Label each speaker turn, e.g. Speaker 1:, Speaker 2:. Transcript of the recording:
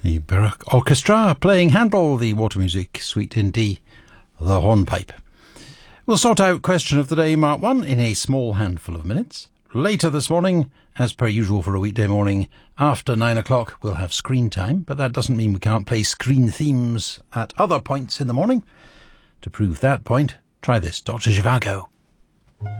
Speaker 1: The Baroque Orchestra playing Handel, the Water Music Suite in D, the hornpipe. We'll sort out question of the day, Mark 1, in a small handful of minutes. Later this morning, as per usual for a weekday morning, after 9 o'clock, we'll have screen time, but that doesn't mean we can't play screen themes at other points in the morning. To prove that point, try this, Dr. Zhivago.